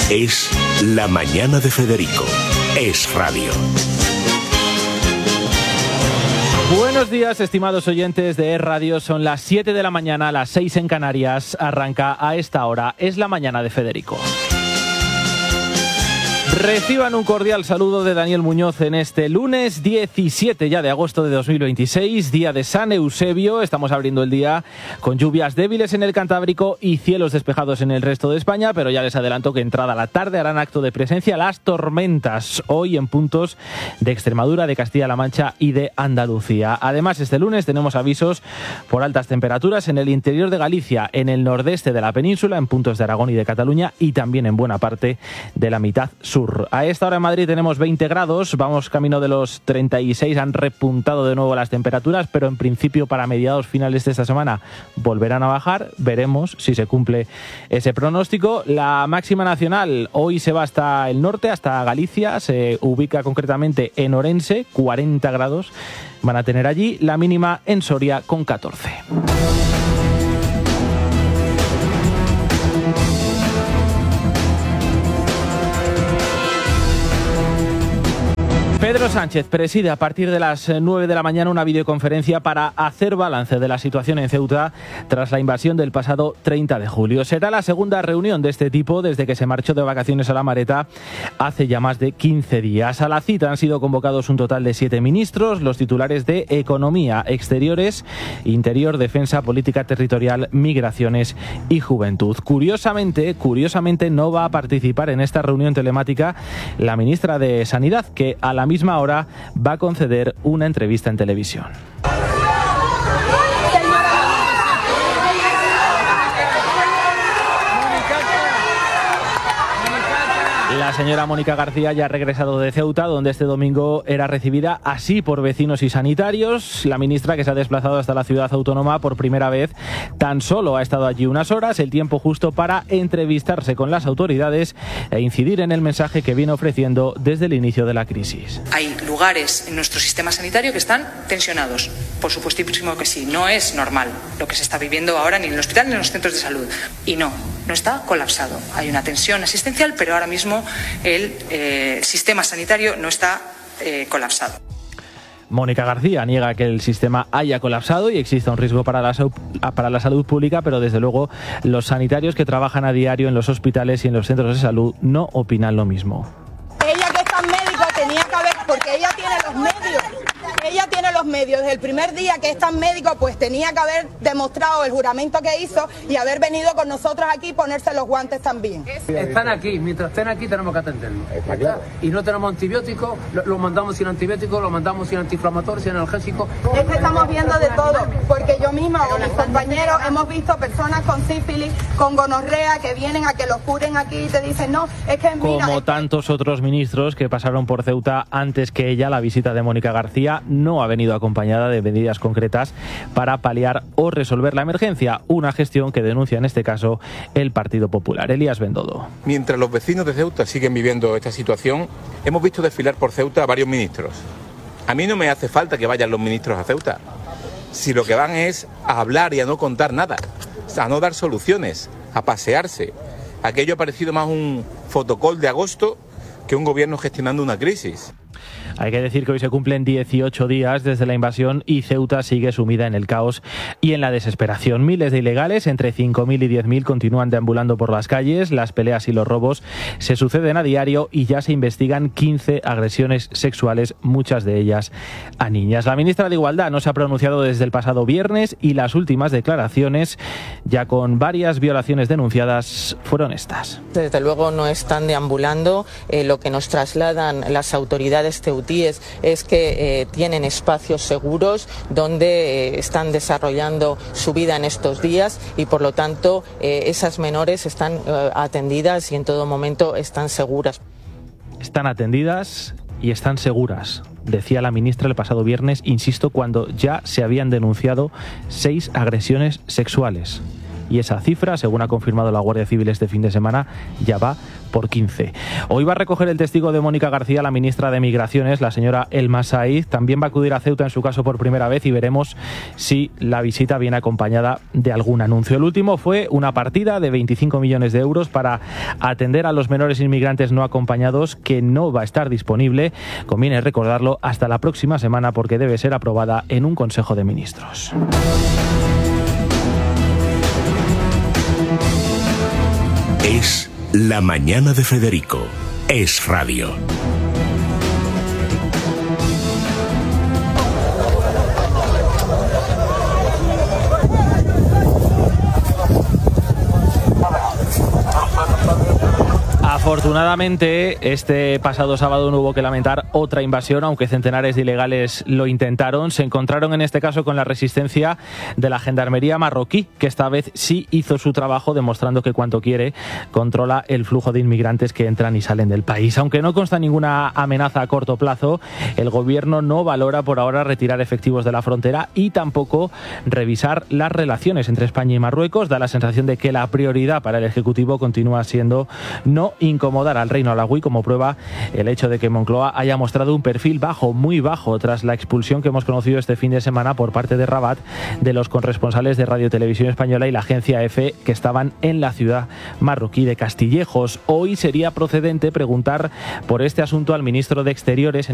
Es La Mañana de Federico. Es radio. Buenos días, estimados oyentes de Es Radio. Son las 7 de la mañana, las 6 en Canarias. Arranca a esta hora Es La Mañana de Federico. Reciban un cordial saludo de Daniel Muñoz en este lunes 17 ya de agosto de 2026, día de San Eusebio. Estamos abriendo el día con lluvias débiles en el Cantábrico y cielos despejados en el resto de España, pero ya les adelanto que entrada la tarde harán acto de presencia las tormentas, hoy en puntos de Extremadura, de Castilla-La Mancha y de Andalucía. Además, este lunes tenemos avisos por altas temperaturas en el interior de Galicia, en el nordeste de la península, en puntos de Aragón y de Cataluña y también en buena parte de la mitad sur. A esta hora en Madrid tenemos 20 grados, vamos camino de los 36, han repuntado de nuevo las temperaturas, pero en principio para mediados finales de esta semana volverán a bajar, veremos si se cumple ese pronóstico. La máxima nacional hoy se va hasta el norte, hasta Galicia, se ubica concretamente en Orense, 40 grados van a tener allí, la mínima en Soria con 14. Pedro Sánchez preside a partir de las 9 de la mañana una videoconferencia para hacer balance de la situación en Ceuta tras la invasión del pasado 30 de julio. Será la segunda reunión de este tipo desde que se marchó de vacaciones a La Mareta hace ya más de 15 días. A la cita han sido convocados un total de 7 ministros, los titulares de Economía, Exteriores, Interior, Defensa, Política Territorial, Migraciones y Juventud. Curiosamente no va a participar en esta reunión telemática la ministra de Sanidad, que a la misma hora va a conceder una entrevista en televisión. La señora Mónica García ya ha regresado de Ceuta, donde este domingo era recibida así por vecinos y sanitarios. La ministra, que se ha desplazado hasta la ciudad autónoma por primera vez, tan solo ha estado allí unas horas, el tiempo justo para entrevistarse con las autoridades e incidir en el mensaje que viene ofreciendo desde el inicio de la crisis. Hay lugares en nuestro sistema sanitario que están tensionados. Por supuestísimo que sí, no es normal lo que se está viviendo ahora ni en el hospital ni en los centros de salud. Y no está colapsado. Hay una tensión asistencial, pero ahora mismo el sistema sanitario no está colapsado. Mónica García niega que el sistema haya colapsado y exista un riesgo para la salud pública, pero desde luego los sanitarios que trabajan a diario en los hospitales y en los centros de salud no opinan lo mismo. Ella, que es tan médico, tenía que haber, porque ella tiene los medios, desde el primer día que es tan médico, pues tenía que haber demostrado el juramento que hizo y haber venido con nosotros aquí y ponerse los guantes también. Están aquí, mientras estén aquí tenemos que atenderlos. Y no tenemos antibióticos, lo mandamos sin antibióticos, lo mandamos sin antiinflamatorios, sin analgésicos. Es que estamos viendo de todo, porque yo misma o mis compañeros hemos visto personas con sífilis, con gonorrea, que vienen a que los curen aquí y te dicen, no, es que mira... Como tantos otros ministros que pasaron por Ceuta antes que ella, la visita de Mónica García no ha venido acompañada de medidas concretas para paliar o resolver la emergencia, una gestión que denuncia en este caso el Partido Popular. Elías Bendodo. Mientras los vecinos de Ceuta siguen viviendo esta situación, hemos visto desfilar por Ceuta a varios ministros. A mí no me hace falta que vayan los ministros a Ceuta, si lo que van es a hablar y a no contar nada, a no dar soluciones, a pasearse. Aquello ha parecido más un fotocall de agosto que un gobierno gestionando una crisis. Hay que decir que hoy se cumplen 18 días desde la invasión y Ceuta sigue sumida en el caos y en la desesperación. Miles de ilegales, entre 5.000 y 10.000, continúan deambulando por las calles. Las peleas y los robos se suceden a diario y ya se investigan 15 agresiones sexuales, muchas de ellas a niñas. La ministra de Igualdad no se ha pronunciado desde el pasado viernes y las últimas declaraciones, ya con varias violaciones denunciadas, fueron estas. Desde luego no están deambulando. Lo que nos trasladan las autoridades ceutíes es que tienen espacios seguros donde están desarrollando su vida en estos días y por lo tanto esas menores están atendidas y en todo momento están seguras. Están atendidas y están seguras, decía la ministra el pasado viernes, insisto, cuando ya se habían denunciado 6 agresiones sexuales. y esa cifra, según ha confirmado la Guardia Civil este fin de semana, ya va por 15. Hoy va a recoger el testigo de Mónica García, la ministra de Migraciones, la señora Elma Saíz. También va a acudir a Ceuta en su caso por primera vez y veremos si la visita viene acompañada de algún anuncio. El último fue una partida de 25 millones de euros para atender a los menores inmigrantes no acompañados, que no va a estar disponible, conviene recordarlo, hasta la próxima semana porque debe ser aprobada en un Consejo de Ministros. Es La Mañana de Federico. Es Radio. Afortunadamente, este pasado sábado no hubo que lamentar otra invasión, aunque centenares de ilegales lo intentaron. Se encontraron en este caso con la resistencia de la gendarmería marroquí, que esta vez sí hizo su trabajo, demostrando que cuanto quiere controla el flujo de inmigrantes que entran y salen del país. Aunque no consta ninguna amenaza a corto plazo, el gobierno no valora por ahora retirar efectivos de la frontera y tampoco revisar las relaciones entre España y Marruecos. Da la sensación de que la prioridad para el Ejecutivo continúa siendo no incomodar al reino alauí, como prueba el hecho de que Moncloa haya mostrado un perfil bajo, muy bajo, tras la expulsión que hemos conocido este fin de semana por parte de Rabat de los corresponsales de Radio Televisión Española y la agencia EFE que estaban en la ciudad marroquí de Castillejos. Hoy sería procedente preguntar por este asunto al ministro de Exteriores